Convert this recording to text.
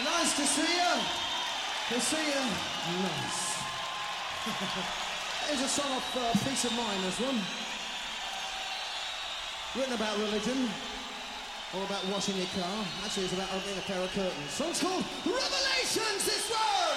Nice to see you. To see you. Nice. Here's a song of Peace of Mind, this one. Written about religion. Or about washing your car. Actually, it's about opening a pair of curtains. Song's called Revelations, this one!